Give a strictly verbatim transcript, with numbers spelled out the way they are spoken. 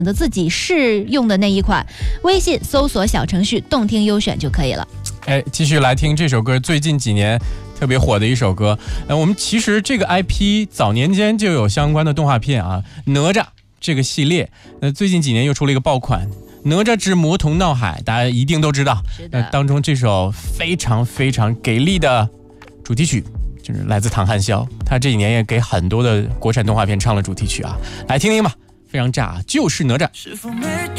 择自己适用的那一款，微信搜索小程序动听优选就可以了。 哎，继续来听这首歌，最近几年特别火的一首歌。呃，我们其实这个 I P 早年间就有相关的动画片啊，哪吒这个系列，呃，最近几年又出了一个爆款《哪吒之魔童闹海》，大家一定都知道。 是的。 呃，当中这首非常非常给力的主题曲，就是来自唐汉霄，他这几年也给很多的国产动画片唱了主题曲啊，来听听吧，非常炸，就是哪吒。 是否每